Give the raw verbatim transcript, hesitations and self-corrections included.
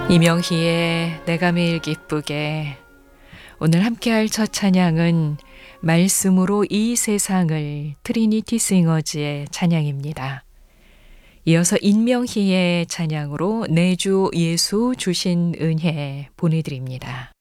이명희의 내가 매일 기쁘게. 오늘 함께할 첫 찬양은 말씀으로 이 세상을, 트리니티 싱어즈의 찬양입니다. 이어서 인명희의 찬양으로 내 주 예수 주신 은혜 보내드립니다.